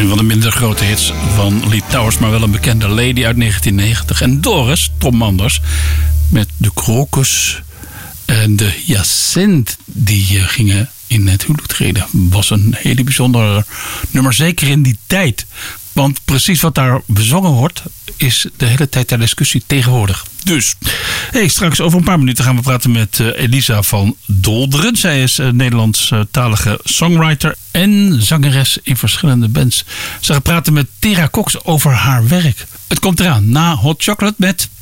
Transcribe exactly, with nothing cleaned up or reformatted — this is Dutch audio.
Een van de minder grote hits van Lee Towers, maar wel een bekende Lady uit negentien negentig. En Doris, Tom Manders, met de krokus en de hyacint, die gingen in het huwelijk treden. Was een hele bijzondere nummer, zeker in die tijd. Want precies wat daar bezongen wordt, is de hele tijd ter discussie tegenwoordig. Dus, hey, straks over een paar minuten gaan we praten met uh, Elisa van Dolderen. Zij is uh, Nederlandstalige songwriter en zangeres in verschillende bands. Ze gaat praten met Tera Cox over haar werk. Het komt eraan na Hot Chocolate met